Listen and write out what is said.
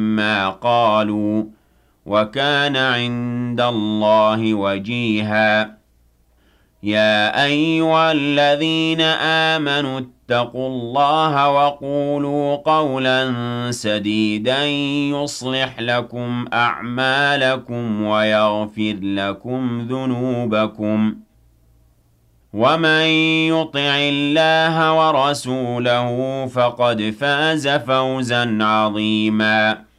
ما قالوا وكان عند الله وجيها يا أيها الذين آمنوا اتقوا الله وقولوا قولا سديدا يصلح لكم أعمالكم ويغفر لكم ذنوبكم ومن يطع الله ورسوله فقد فاز فوزا عظيما